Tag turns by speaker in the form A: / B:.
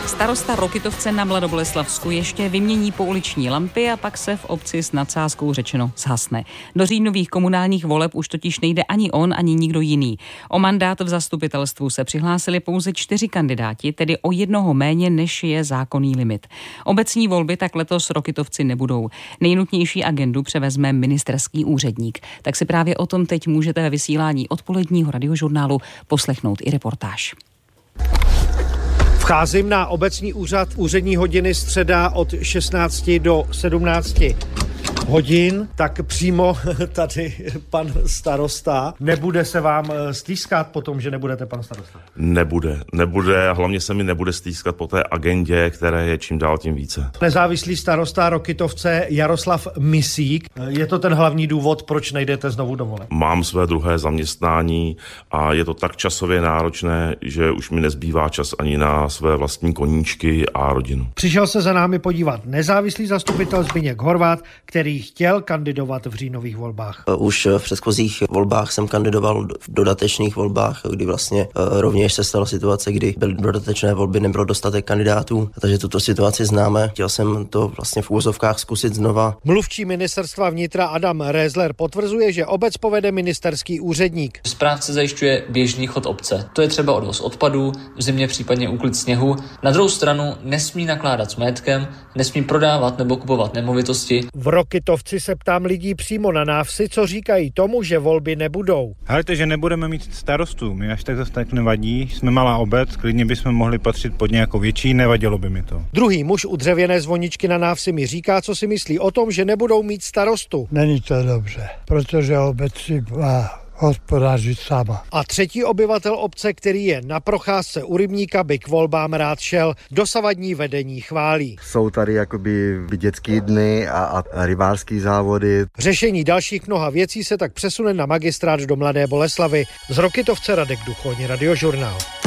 A: Starosta Rokytovce na Mladoboleslavsku ještě vymění pouliční lampy a pak se v obci s nadsázkou řečeno zhasne. Do říjnových komunálních voleb už totiž nejde ani on, ani nikdo jiný. O mandát v zastupitelstvu se přihlásili pouze 4 kandidáti, tedy o jednoho méně, než je zákonný limit. Obecní volby tak letos Rokytovci nebudou. Nejnutnější agendu převezme ministerský úředník. Tak si právě o tom teď můžete ve vysílání odpoledního radiožurnálu poslechnout i reportáž.
B: Vcházím na obecní úřad, úřední hodiny středa od 16 do 17 hodin, tak přímo tady pan starosta. Nebude se vám stýskat po tom, že nebudete pan starosta?
C: Nebude a hlavně se mi nebude stýskat po té agendě, které je čím dál tím více.
B: Nezávislý starosta Rokytovce Jaroslav Misík. Je to ten hlavní důvod, proč nejdete znovu do voleb?
C: Mám své druhé zaměstnání a je to tak časově náročné, že už mi nezbývá čas ani na své vlastní koníčky a rodinu.
B: Přišel se za námi podívat nezávislý zastupitel Zbyněk Horváth, který chtěl kandidovat v říjnových volbách.
D: Už v předchozích volbách jsem kandidoval v dodatečných volbách, kdy vlastně rovněž se stala situace, kdy byly dodatečné volby, nebylo dostatek kandidátů, takže tuto situaci známe. Chtěl jsem to vlastně v úvozovkách zkusit znova.
B: Mluvčí ministerstva vnitra Adam Rézler potvrzuje, že obec povede ministerský úředník.
E: Správce zajišťuje běžný chod obce. To je třeba odvoz odpadů, v zimě případně úklid sněhu. Na druhou stranu nesmí nakládat s majetkem, nesmí prodávat nebo kupovat nemovitosti.
B: V Rokytovci se ptám lidí přímo na návsi, co říkají tomu, že volby nebudou.
F: Hleďte, že nebudeme mít starostu, mi až tak zase tak nevadí. Jsme malá obec, klidně bychom mohli patřit pod nějakou větší, nevadilo by mi to.
B: Druhý muž u dřevěné zvoničky na návsi mi říká, co si myslí o tom, že nebudou mít starostu.
G: Není to dobře, protože obec si má hospodařit sama.
B: A třetí obyvatel obce, který je na procházce u rybníka, by k volbám rád šel. Dosavadní vedení chválí.
H: Jsou tady jakoby dětský dny a rybářský závody.
B: Řešení dalších mnoha věcí se tak přesune na magistrát do Mladé Boleslavi. Z Rokytovce Radek Duchoň, Radiožurnál.